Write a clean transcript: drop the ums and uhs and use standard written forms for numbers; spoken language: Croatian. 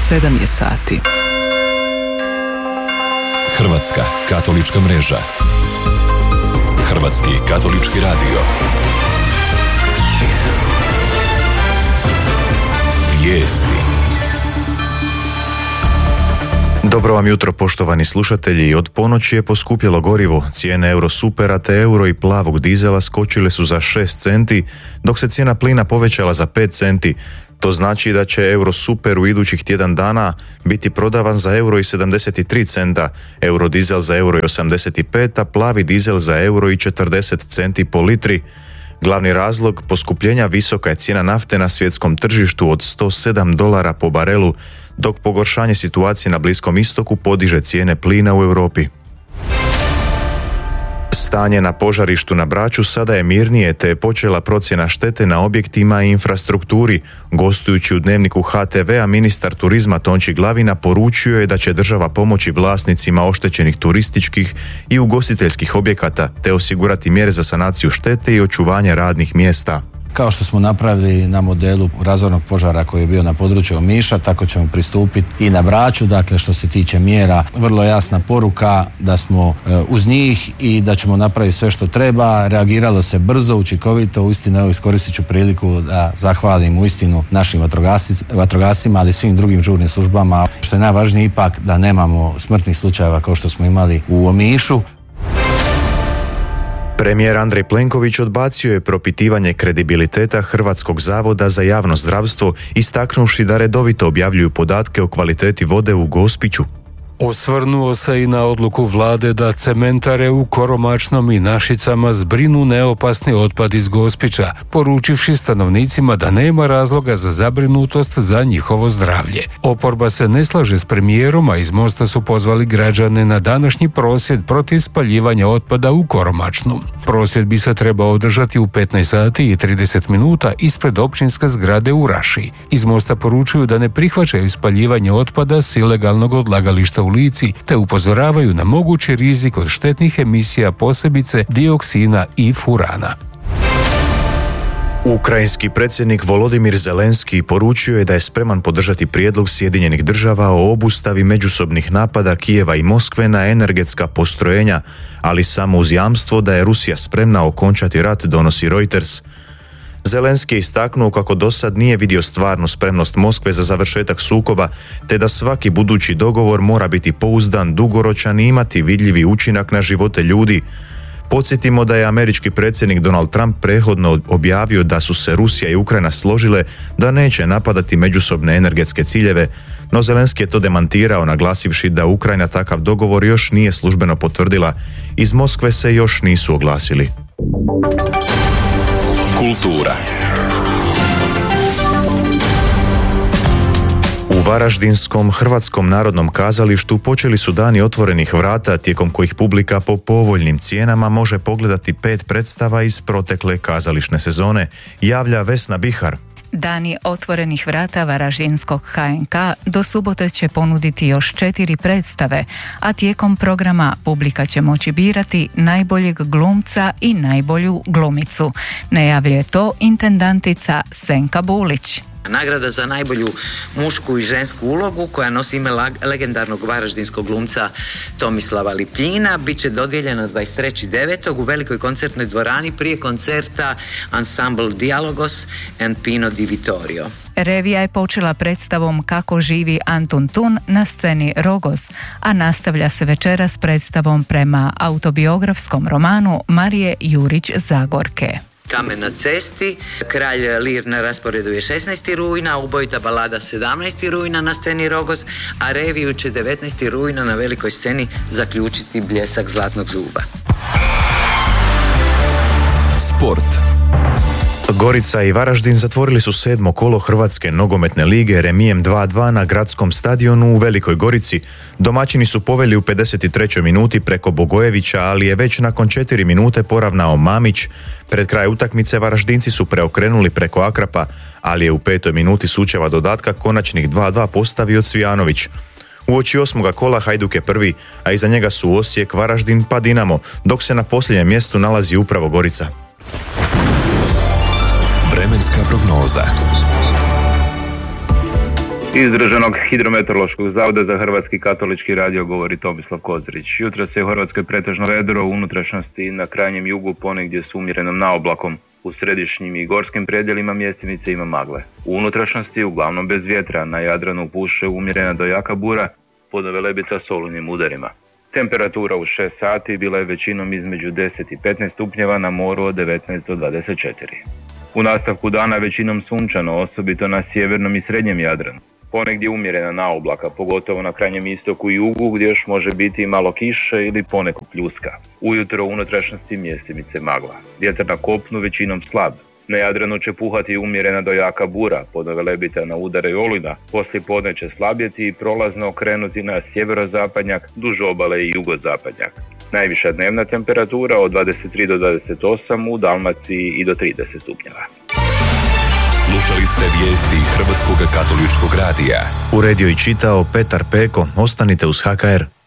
7 je sati. Hrvatska katolička mreža. Hrvatski katolički radio. Vijesti. Dobro vam jutro, poštovani slušatelji. Od ponoći je poskupjelo gorivo. Cijene Eurosupera te euro i plavog dizela skočile su za 6 centi, dok se cijena plina povećala za 5 centi. To znači da će Eurosuper u idućih tjedan dana biti prodavan za euro i 73 centa, eurodizel za euro i 85, a plavi dizel za euro i 40 centi po litri. Glavni razlog poskupljenja visoka je cijena nafte na svjetskom tržištu od $107 po barelu, dok pogoršanje situacije na Bliskom istoku podiže cijene plina u Europi. Stanje na požarištu na Braču sada je mirnije, te je počela procjena štete na objektima i infrastrukturi. Gostujući u Dnevniku HTV-a, ministar turizma Tonči Glavina poručio je da će država pomoći vlasnicima oštećenih turističkih i ugostiteljskih objekata, te osigurati mjere za sanaciju štete i očuvanje radnih mjesta. Kao što smo napravili na modelu razornog požara koji je bio na području Omiša, tako ćemo pristupiti i na Braču. Dakle, što se tiče mjera, vrlo jasna poruka da smo uz njih i da ćemo napraviti sve što treba. Reagiralo se brzo, učinkovito. Uistinu, evo, iskoristit ću priliku da zahvalim uistinu našim vatrogascima, ali i svim drugim žurnim službama. Što je najvažnije ipak da nemamo smrtnih slučajeva kao što smo imali u Omišu. Premijer Andrej Plenković odbacio je propitivanje kredibiliteta Hrvatskog zavoda za javno zdravstvo, istaknuvši da redovito objavljuju podatke o kvaliteti vode u Gospiću. Osvrnuo se i na odluku vlade da cementare u Koromačnom i Našicama zbrinu neopasni otpad iz Gospića, poručivši stanovnicima da nema razloga za zabrinutost za njihovo zdravlje. Oporba se ne slaže s premijerom, a iz Mosta su pozvali građane na današnji prosvjed protiv spaljivanja otpada u Koromačnom. Prosvjed bi se trebao održati u 15 sati i 30 minuta ispred općinske zgrade u Raši. Iz Mosta poručuju da ne prihvaćaju spaljivanje otpada s ilegalnog odlagališta u Lici, te upozoravaju na mogući rizik od štetnih emisija, posebice dioksina i furana. Ukrajinski predsjednik Volodimir Zelenski poručio je da je spreman podržati prijedlog Sjedinjenih država o obustavi međusobnih napada Kijeva i Moskve na energetska postrojenja, ali samo uz jamstvo da je Rusija spremna okončati rat, donosi Reuters. Zelenski je istaknuo kako dosad nije vidio stvarnu spremnost Moskve za završetak sukoba, te da svaki budući dogovor mora biti pouzdan, dugoročan i imati vidljivi učinak na živote ljudi. Podsjetimo da je američki predsjednik Donald Trump prethodno objavio da su se Rusija i Ukrajina složile da neće napadati međusobne energetske ciljeve, no Zelenski je to demantirao, naglasivši da Ukrajina takav dogovor još nije službeno potvrdila. Iz Moskve se još nisu oglasili. Kultura. U Varaždinskom Hrvatskom narodnom kazalištu počeli su dani otvorenih vrata, tijekom kojih publika po povoljnim cijenama može pogledati 5 predstava iz protekle kazališne sezone, javlja Vesna Bihar. Dani otvorenih vrata Varaždinskog HNK do subote će ponuditi još 4 predstave, a tijekom programa publika će moći birati najboljeg glumca i najbolju glumicu. Najavljuje to intendantica Senka Bulić. Nagrada za najbolju mušku i žensku ulogu, koja nosi ime legendarnog varaždinskog glumca Tomislava Lipljina, bit će dodijeljena 23.9. u velikoj koncertnoj dvorani prije koncerta Ensemble Dialogos and Pino di Vittorio. Revija je počela predstavom Kako živi Antun Tun na sceni Rogos, a nastavlja se večeras predstavom prema autobiografskom romanu Marije Jurić Zagorke. Kamen na cesti, Kralj Lir na rasporedu je 16. rujna, Ubojita balada 17. rujna na sceni Rogos, a reviju će 19. rujna na velikoj sceni zaključiti Bljesak zlatnog zuba. Sport. Gorica i Varaždin zatvorili su 7. kolo Hrvatske nogometne lige remijem 2:2 na gradskom stadionu u Velikoj Gorici. Domaćini su poveli u 53. minuti preko Bogojevića, ali je već nakon 4 minute poravnao Mamić. Pred kraj utakmice Varaždinci su preokrenuli preko Akrapa, ali je u 5. minuti sučeva dodatka konačnih 2:2 postavio Cvijanović. Uoči 8. kola Hajduk je prvi, a iza njega su Osijek, Varaždin pa Dinamo, dok se na posljednjem mjestu nalazi upravo Gorica. Vremenska prognoza. Iz Državnog hidrometeorološkog zavoda za Hrvatski katolički radio govori Tomislav Kozirić. Jutros je u Hrvatskoj pretežno vedro, u unutrašnjosti na krajnjem jugu ponegdje s umjerenom naoblakom. U središnjim i gorskim predjelima mjestimice ima magle. U unutrašnjosti uglavnom bez vjetra, na Jadranu puše umjerena do jaka bura, pod Velebica s olujnim udarima. Temperatura u 6 sati bila je većinom između 10 i 15 stupnjeva, na moru od 19 do 24. U nastavku dana većinom sunčano, osobito na sjevernom i srednjem Jadranu. Ponegdje umjerena naoblaka, pogotovo na krajnjem istoku i jugu gdje još može biti malo kiše ili poneko pljuska. Ujutro u unutrašnjosti mjestimice magla. Vjetar na kopnu većinom slab. Na Jadranu će puhati umjerena do jaka bura, pod Velebita na udare i olujna. Poslije podne će slabjeti i prolazno okrenuti na sjeverozapadnjak, duž obale i jugozapadnjak. Najviša dnevna temperatura od 23 do 28, u Dalmaciji i do 30 stupnjeva. Slušali ste vijesti Hrvatskog katoličkog radija. Uredio i čitao Petar Peko. Ostanite uz HKR.